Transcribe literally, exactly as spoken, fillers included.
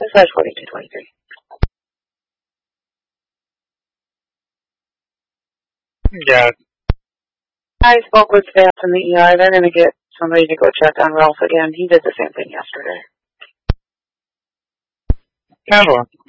slash forty-two twenty-three. Yeah. I spoke with staff in the E R. They're going to get somebody to go check on Ralph again. He did the same thing yesterday. Kind of